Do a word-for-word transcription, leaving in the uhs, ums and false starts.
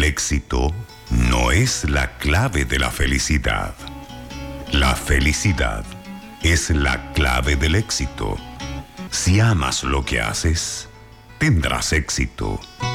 El éxito no es la clave de la felicidad. La felicidad es la clave del éxito. Si amas lo que haces, tendrás éxito.